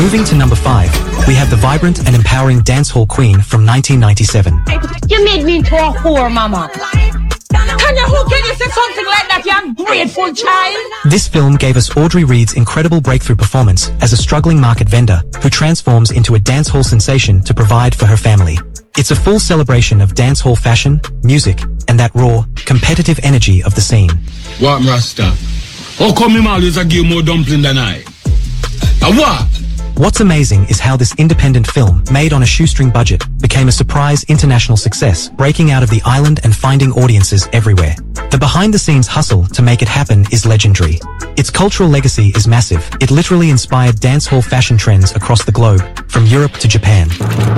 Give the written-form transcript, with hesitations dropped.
Moving to number 5, we have the vibrant and empowering dancehall queen from 1997. You made me into a whore, mama. Tanya, who can you say something like that, you ungrateful child? This film gave us Audrey Reed's incredible breakthrough performance as a struggling market vendor who transforms into a dancehall sensation to provide for her family. It's a full celebration of dancehall fashion, music, and that raw, competitive energy of the scene. What, Rasta? How come him always give more dumpling than I? What? What's amazing is how this independent film, made on a shoestring budget, became a surprise international success, breaking out of the island and finding audiences everywhere. The behind-the-scenes hustle to make it happen is legendary. Its cultural legacy is massive. It literally inspired dancehall fashion trends across the globe, from Europe to Japan.